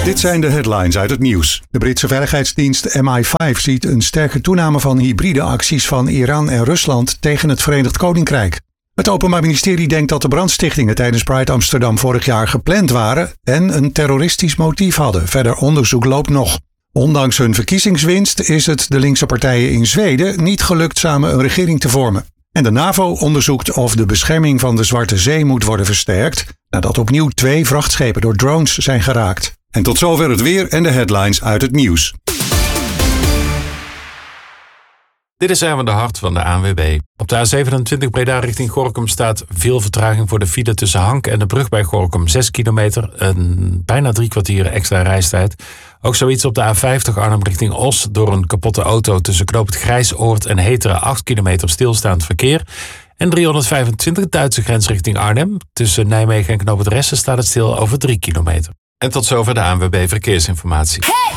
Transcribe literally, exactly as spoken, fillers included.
Dit zijn de headlines uit het nieuws. De Britse veiligheidsdienst M I vijf ziet een sterke toename van hybride acties van Iran en Rusland tegen het Verenigd Koninkrijk. Het Openbaar Ministerie denkt dat de brandstichtingen tijdens Pride Amsterdam vorig jaar gepland waren en een terroristisch motief hadden. Verder onderzoek loopt nog. Ondanks hun verkiezingswinst is het de linkse partijen in Zweden niet gelukt samen een regering te vormen. En de NAVO onderzoekt of de bescherming van de Zwarte Zee moet worden versterkt, nadat opnieuw twee vrachtschepen door drones zijn geraakt. En tot zover het weer en de headlines uit het nieuws. Dit is Erwin de Hart van de A N W B. Op de A zevenentwintig Breda richting Gorinchem staat veel vertraging voor de file tussen Hank en de brug bij Gorinchem. zes kilometer, een bijna drie kwartier extra reistijd. Ook zoiets op de A vijftig Arnhem richting Os door een kapotte auto tussen Knoop het Grijsoord en Heteren, acht kilometer stilstaand verkeer. En driehonderdvijfentwintig Duitse grens richting Arnhem. Tussen Nijmegen en Knoop het Ressen staat het stil over drie kilometer. En tot zover de A N W B Verkeersinformatie. Hey!